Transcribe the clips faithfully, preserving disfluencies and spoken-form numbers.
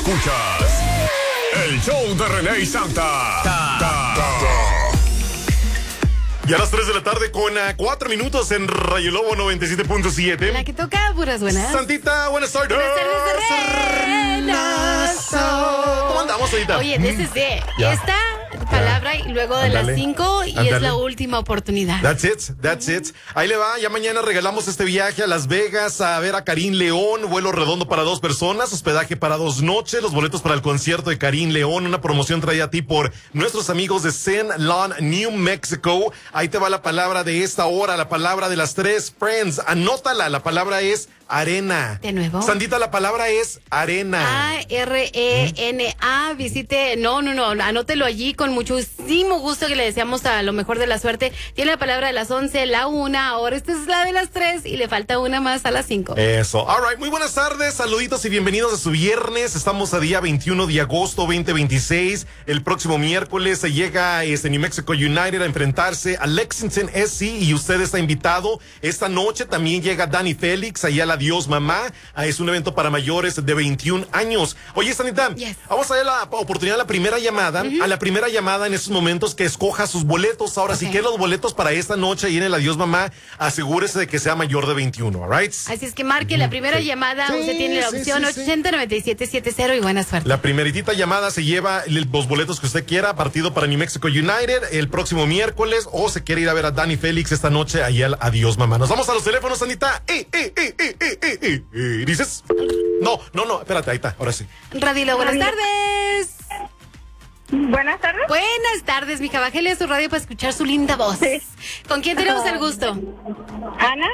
Escuchas el show de René y Santa. Ta, ta, ta. Y a las tres de la tarde con uh, cuatro minutos en Rayo Lobo noventa y siete punto siete. La que toca puras buenas. Santita, buenas tardes. Buenas tardes. ¿Cómo andamos, Santita? Oye, D C C, Ya. esta palabra y luego de Ándale. las cinco y Ándale. es la última oportunidad. That's it, that's it. Ahí le va, ya mañana regalamos este viaje a Las Vegas a ver a Karim León, vuelo redondo para dos personas, hospedaje para dos noches, los boletos para el concierto de Karim León, una promoción traída a ti por nuestros amigos de Zen Lawn, New Mexico. Ahí te va la palabra de esta hora, la palabra de las tres, friends. Anótala, la palabra es arena. ¿De nuevo? Sandita, la palabra es arena. A R E N A, visite, no, no, no, anótelo allí con muchísimo gusto que le deseamos a lo mejor de la suerte. Tiene la palabra de las once, la una, ahora esta es la de las tres y le falta una más a las cinco. Eso, all right, muy buenas tardes, saluditos y bienvenidos a su viernes. Estamos a día veintiuno de agosto veinte veintiséis. El próximo miércoles se llega este New Mexico United a enfrentarse a Lexington S C y usted está invitado. Esta noche también llega Dani Félix allá a la Dios Mamá. Ah, es un evento para mayores de veintiún años. Oye, Sanita, Yes. vamos a ver la oportunidad de la primera llamada. Uh-huh. A la primera llamada en estos momentos que escoja sus boletos. Ahora, Okay. si quiere los boletos para esta noche ahí en la Dios Mamá, asegúrese de que sea mayor de veintiuno, all right? Así es que marque la primera Sí. llamada, Sí, usted tiene la sí, opción sí, sí. ochenta noventa y siete setenta y buena suerte. La primeritita llamada se lleva los boletos que usted quiera, partido para New Mexico United el próximo miércoles, o se quiere ir a ver a Dani Félix esta noche ahí al Adiós Mamá. Nos vamos a los teléfonos, Anita. Eh, eh, eh, eh, eh, eh, eh, eh. ¿Dices? No, no, no, espérate, ahí está, ahora sí. Radio, buenas tardes. Buenas tardes. Buenas tardes, mija. Bájale a su radio para escuchar su linda voz. Sí. ¿Con quién tenemos el gusto? Ana.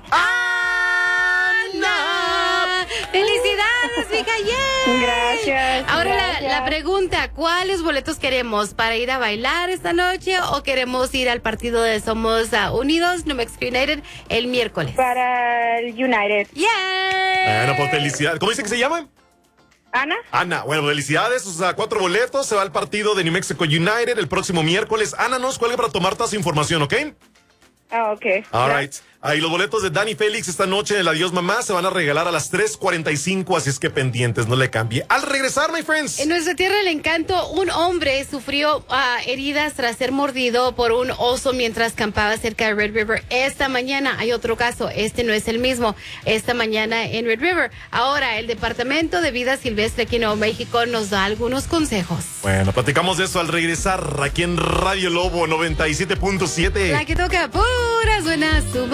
¡Ana! ¡Felicidades, mija! ¡Yay! Gracias. Ahora gracias. La, la pregunta, ¿cuáles boletos queremos? ¿Para ir a bailar esta noche o queremos ir al partido de Somos uh, Unidos, New Mexico United, el miércoles? Para el United. ¡Yeah! Bueno, pues felicidades. ¿Cómo dice que se llama? Ana. Ana, bueno, felicidades, o sea, cuatro boletos, se va al partido de New Mexico United el próximo miércoles. Ana, nos cuelga para tomar toda su información, ¿ok? Ah, ok. All right. Ahí los boletos de Dani Félix esta noche en el Adiós Mamá se van a regalar a las tres cuarenta y cinco, así es que pendientes, no le cambie. Al regresar, my friends. En nuestra tierra del encanto, un hombre sufrió uh, heridas tras ser mordido por un oso mientras campaba cerca de Red River. Esta mañana hay otro caso, este no es el mismo, esta mañana en Red River. Ahora, el Departamento de Vida Silvestre aquí en Nuevo México nos da algunos consejos. Bueno, platicamos de eso al regresar aquí en Radio Lobo noventa y siete punto siete. La que toca puras buenas, suba.